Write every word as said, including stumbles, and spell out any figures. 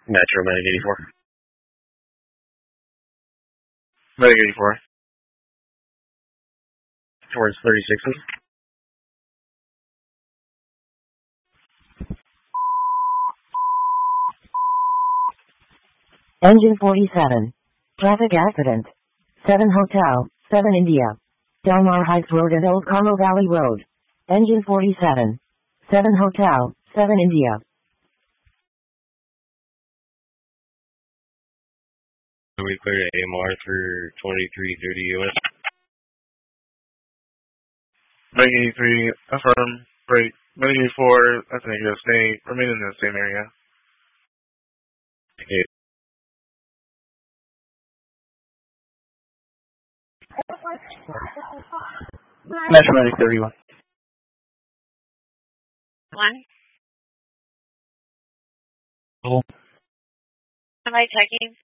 Metro Medic eighty-four. Medic eighty-four. Towards thirty-sixes. Engine forty-seven. Traffic accident. seven Hotel, seven India. Delmar Heights Road and Old Carmel Valley Road. Engine forty-seven. seven Hotel, seven India. We cleared A M R for twenty-three thirty U S. Medic eighty-three, affirm, break. Medic eighty-four, that's negative, stay, remain in the same area. Okay. Metro Medic thirty-one. One. Oh. Am I checking?